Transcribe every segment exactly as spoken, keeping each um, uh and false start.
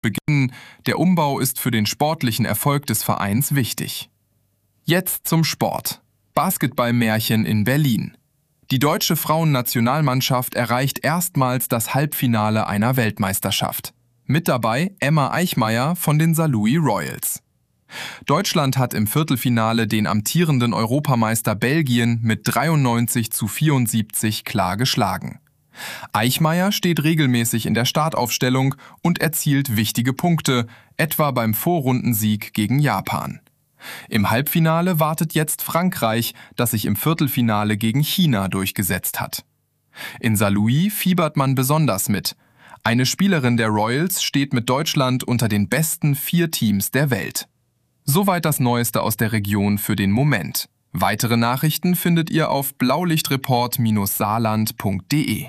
beginnen. Der Umbau ist für den sportlichen Erfolg des Vereins wichtig. Jetzt zum Sport. Basketballmärchen in Berlin. Die deutsche Frauennationalmannschaft erreicht erstmals das Halbfinale einer Weltmeisterschaft. Mit dabei Emma Eichmeyer von den Saarlouis Royals. Deutschland hat im Viertelfinale den amtierenden Europameister Belgien mit dreiundneunzig zu vierundsiebzig klar geschlagen. Eichmeyer steht regelmäßig in der Startaufstellung und erzielt wichtige Punkte, etwa beim Vorrundensieg gegen Japan. Im Halbfinale wartet jetzt Frankreich, das sich im Viertelfinale gegen China durchgesetzt hat. In Saarlouis fiebert man besonders mit. Eine Spielerin der Royals steht mit Deutschland unter den besten vier Teams der Welt. Soweit das Neueste aus der Region für den Moment. Weitere Nachrichten findet ihr auf blaulichtreport Bindestrich saarland punkt de.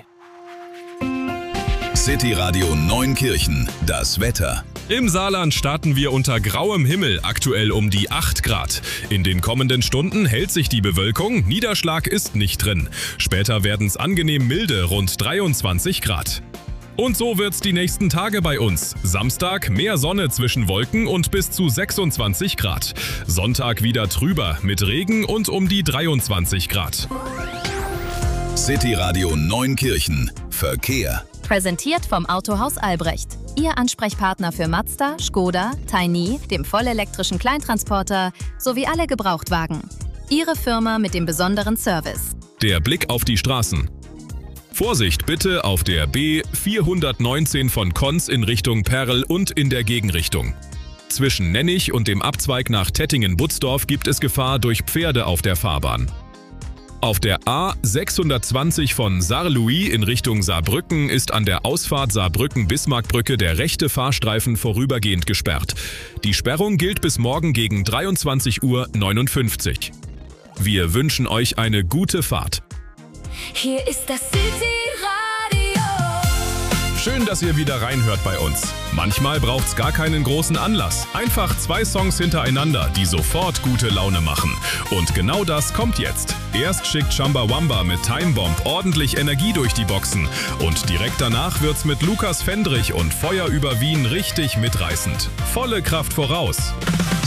City Radio Neunkirchen, das Wetter. Im Saarland starten wir unter grauem Himmel, aktuell um die acht Grad. In den kommenden Stunden hält sich die Bewölkung, Niederschlag ist nicht drin. Später werden es angenehm milde, rund dreiundzwanzig Grad. Und so wird's die nächsten Tage bei uns. Samstag mehr Sonne zwischen Wolken und bis zu sechsundzwanzig Grad. Sonntag wieder trüber mit Regen und um die dreiundzwanzig Grad. City Radio Neunkirchen, Verkehr. Präsentiert vom Autohaus Albrecht. Ihr Ansprechpartner für Mazda, Skoda, Tiny, dem vollelektrischen Kleintransporter sowie alle Gebrauchtwagen. Ihre Firma mit dem besonderen Service. Der Blick auf die Straßen. Vorsicht bitte auf der B vierhundertneunzehn von Konz in Richtung Perl und in der Gegenrichtung. Zwischen Nennig und dem Abzweig nach Tettingen-Butzdorf gibt es Gefahr durch Pferde auf der Fahrbahn. Auf der A sechshundertzwanzig von Saarlouis in Richtung Saarbrücken ist an der Ausfahrt Saarbrücken-Bismarckbrücke der rechte Fahrstreifen vorübergehend gesperrt. Die Sperrung gilt bis morgen gegen dreiundzwanzig Uhr neunundfünfzig. Wir wünschen euch eine gute Fahrt. Hier ist das City Radio. Schön, dass ihr wieder reinhört bei uns. Manchmal braucht's gar keinen großen Anlass. Einfach zwei Songs hintereinander, die sofort gute Laune machen. Und genau das kommt jetzt. Erst schickt Chumbawamba mit Time Bomb ordentlich Energie durch die Boxen. Und direkt danach wird's mit Lukas Fendrich und Feuer über Wien richtig mitreißend. Volle Kraft voraus.